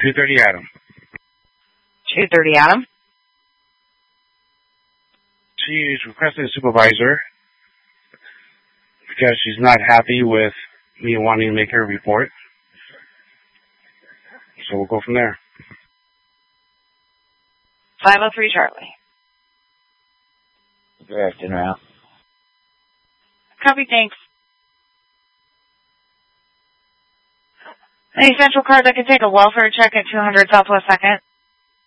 230 Adam. 230 Adam. She's requesting a supervisor because she's not happy with me wanting to make her report. So we'll go from there. 503 Charlie. Good afternoon, Al. Copy, thanks. Any central card that can take a welfare check at 200 Southwest 2nd?